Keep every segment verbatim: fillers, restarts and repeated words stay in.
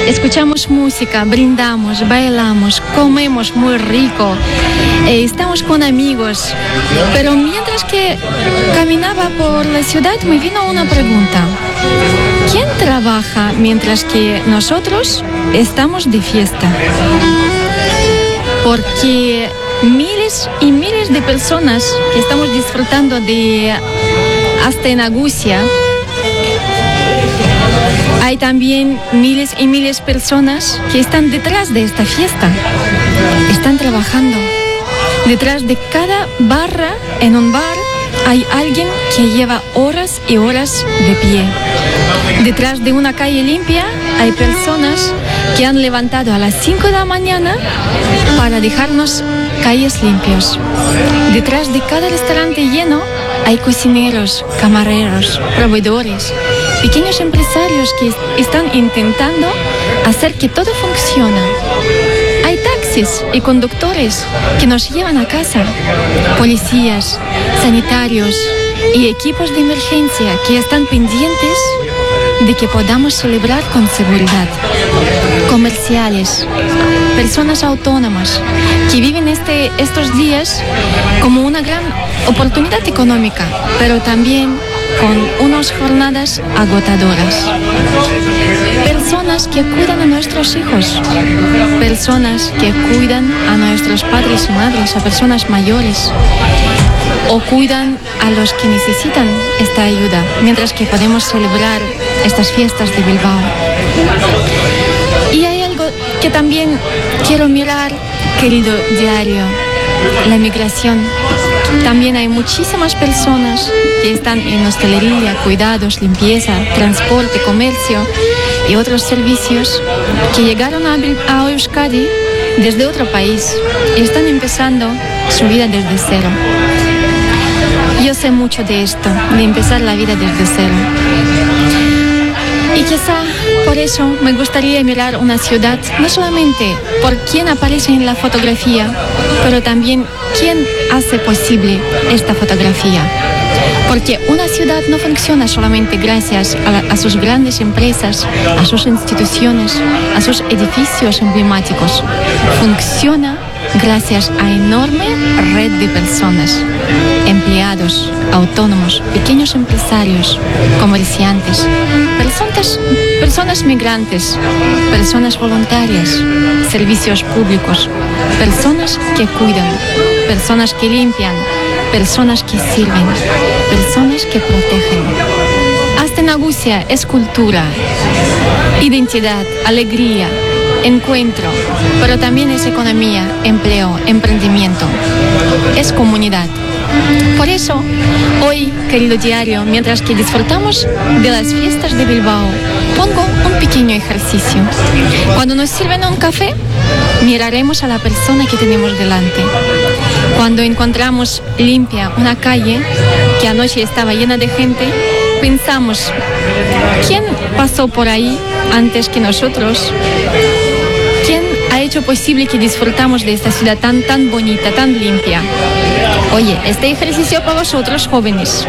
escuchamos música, brindamos, bailamos, comemos muy rico, eh, estamos con amigos. Pero mientras que caminaba por la ciudad me vino una pregunta. ¿Quién trabaja mientras que nosotros estamos de fiesta? Porque miles y miles de personas que estamos disfrutando de hasta en Agusia, hay también miles y miles de personas que están detrás de esta fiesta, están trabajando. Detrás de cada barra en un bar hay alguien que lleva horas y horas de pie. Detrás de una calle limpia hay personas que han levantado a las cinco de la mañana para dejarnos calles limpias. Detrás de cada restaurante lleno hay cocineros, camareros, proveedores, pequeños empresarios que están intentando hacer que todo funcione. Hay taxis y conductores que nos llevan a casa, policías, sanitarios y equipos de emergencia que están pendientes de que podamos celebrar con seguridad. Comerciales, personas autónomas que viven este, estos días como una gran oportunidad económica, pero también con unas jornadas agotadoras. Personas que cuidan a nuestros hijos, personas que cuidan a nuestros padres y madres, a personas mayores, o cuidan a los que necesitan esta ayuda, mientras que podemos celebrar estas fiestas de Bilbao. Y hay algo que también quiero mirar, querido diario, la migración. También hay muchísimas personas que están en hostelería, cuidados, limpieza, transporte, comercio y otros servicios que llegaron a, a Euskadi desde otro país y están empezando su vida desde cero. Yo sé mucho de esto, de empezar la vida desde cero. Y quizá por eso me gustaría mirar una ciudad, no solamente por quién aparece en la fotografía, pero también quién hace posible esta fotografía. Porque una ciudad no funciona solamente gracias a, la, a sus grandes empresas, a sus instituciones, a sus edificios emblemáticos. Funciona gracias a enorme red de personas, empleados, autónomos, pequeños empresarios, comerciantes, personas, personas migrantes, personas voluntarias, servicios públicos, personas que cuidan, personas que limpian, personas que sirven, personas que protegen. Hasta en Agusia es cultura, identidad, alegría, encuentro, pero también es economía, empleo, emprendimiento, es comunidad. Por eso, hoy, querido diario, mientras que disfrutamos de las fiestas de Bilbao, pongo un pequeño ejercicio. Cuando nos sirven un café, miraremos a la persona que tenemos delante. Cuando encontramos limpia una calle que anoche estaba llena de gente, pensamos, ¿quién pasó por ahí antes que nosotros? ¿Quién ha hecho posible que disfrutamos de esta ciudad tan, tan bonita, tan limpia? Oye, este ejercicio para vosotros, jóvenes.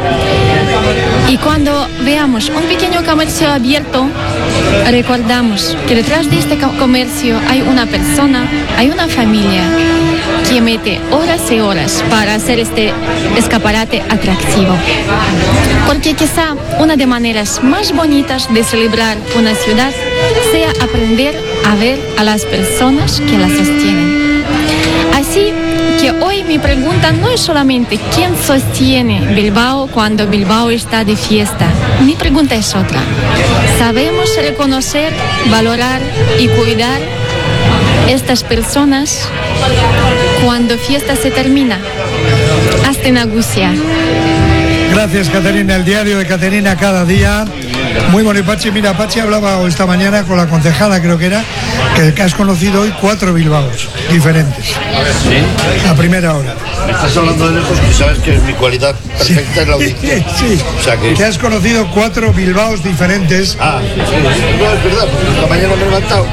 Y cuando veamos un pequeño comercio abierto, recordamos que detrás de este comercio hay una persona, hay una familia que mete horas y horas para hacer este escaparate atractivo. Porque quizá una de las maneras más bonitas de celebrar una ciudad sea aprender a ver a las personas que la sostienen. Así que hoy mi pregunta no es solamente quién sostiene Bilbao cuando Bilbao está de fiesta. Mi pregunta es otra. ¿Sabemos reconocer, valorar y cuidar estas personas cuando fiesta se termina? Hasta en Agusia. Gracias, Caterina. El diario de Caterina cada día. Muy bueno, y Pachi, mira, Pachi hablaba esta mañana con la concejala, creo que era, que, que has conocido hoy cuatro Bilbaos diferentes. ¿Sí? A primera hora. Me estás hablando de lejos y sabes que mi cualidad perfecta sí. es la audición. Sí, o sea que... que has conocido cuatro Bilbaos diferentes. Ah, sí, no es verdad, porque esta mañana me he levantado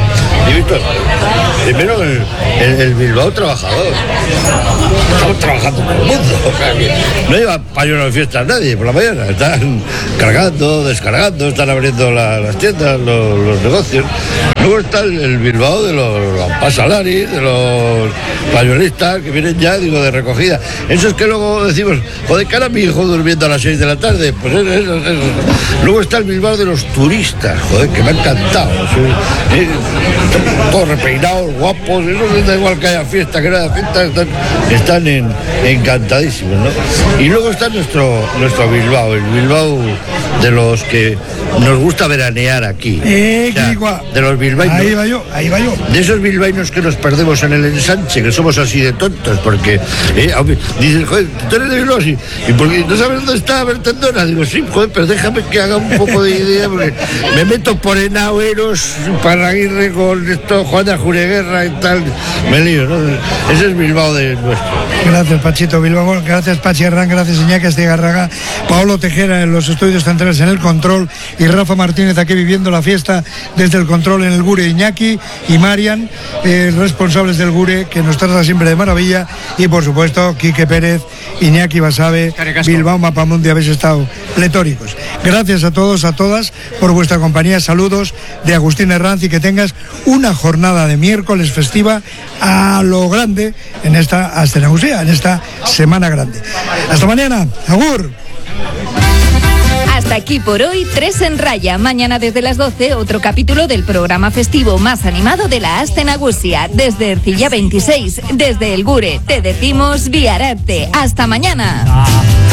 He visto, primero el, el, el Bilbao trabajador. Estamos trabajando con el mundo. O sea, que no lleva pañuelos de fiesta nadie por la mañana. Están cargando, descargando, están abriendo la, las tiendas, los, los negocios. Luego está el, el Bilbao de los pasalaris, de los pañuelistas que vienen ya, digo, de recogida. Eso es que luego decimos, joder, cara mi hijo durmiendo a las seis de la tarde. Pues eso, eso, eso. Luego está el Bilbao de los turistas, joder, que me ha encantado. Sí, eh, todos repeinados, guapos, eso da igual que haya fiesta, que no haya fiesta, están, están en, encantadísimos, ¿no? Y luego está nuestro, nuestro Bilbao, el Bilbao de los que nos gusta veranear aquí. Eh, o sea, de los bilbaínos. Ahí va yo, ahí va yo. De esos bilbaínos que nos perdemos en el ensanche, que somos así de tontos, porque eh, dicen, joder, tú eres de Bilbao, sí, y porque no sabes dónde está Bertendona. Digo, sí, joder, pero déjame que haga un poco de idea, porque me meto por Enahueros, Parraguirre con esto, Juana Jureguerra y tal, me lío, ¿no? Ese es Bilbao de nuestro. Gracias, Pachito Bilbao, gracias, Pachi Herrán, gracias, Iñaki Astigarraga, Paolo Tejera en los estudios centrales en el control y Rafa Martínez aquí viviendo la fiesta desde el control en el Gure, Iñaki y Marian, eh, responsables del Gure, que nos trata siempre de maravilla, y por supuesto Quique Pérez, Iñaki Basabe, Bilbao Mapamundi, habéis estado pletóricos. Gracias a todos, a todas por vuestra compañía, saludos de Agustín Herranz y que tengas una jornada de miércoles festiva a lo grande en esta Astenagusía, en esta semana grande. Hasta mañana, agur. Hasta aquí por hoy, Tres en Raya. Mañana desde las doce, otro capítulo del programa festivo más animado de la Aste Nagusia. Desde Ercilla veintiséis, desde el Gure, te decimos Viararte. Hasta mañana.